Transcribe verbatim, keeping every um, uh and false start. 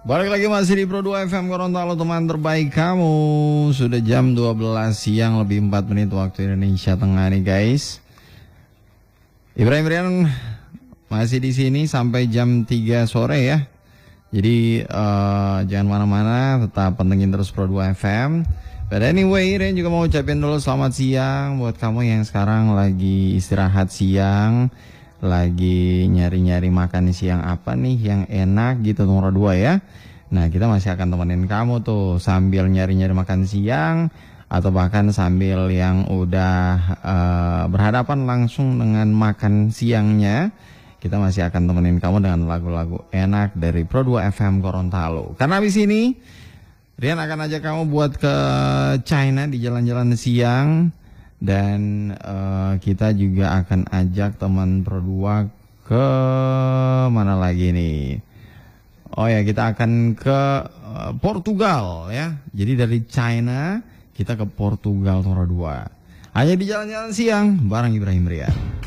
Balik lagi masih di Pro dua F M Gorontalo, teman terbaik kamu. Sudah jam dua belas siang lebih empat menit waktu Indonesia Tengah nih guys. Ibrahim Rian masih di sini sampai jam tiga sore ya. Jadi uh, jangan mana-mana, tetap pantengin terus Pro dua F M. But anyway, Rian juga mau ucapin dulu selamat siang buat kamu yang sekarang lagi istirahat siang, lagi nyari-nyari makan siang apa nih yang enak gitu, nomor dua ya. Nah, kita masih akan temenin kamu tuh sambil nyari-nyari makan siang, atau bahkan sambil yang udah uh, berhadapan langsung dengan makan siangnya. Kita masih akan temenin kamu dengan lagu-lagu enak dari Pro dua F M Gorontalo. Karena habis ini Rian akan ajak kamu buat ke China di jalan-jalan siang. Dan uh, kita juga akan ajak teman Pro dua ke mana lagi nih? Oh ya, kita akan ke uh, Portugal ya. Jadi dari China kita ke Portugal Pro dua. Hanya di jalan-jalan siang bareng Ibrahim Rian.